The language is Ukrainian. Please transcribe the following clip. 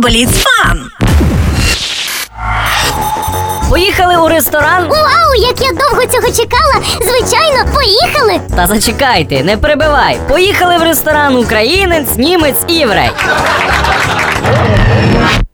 Blitz Fun! Поїхали у ресторан? Вау, як я довго цього чекала! Звичайно, поїхали! Та зачекайте, не перебивай. Поїхали в ресторан українець, німець і єврей.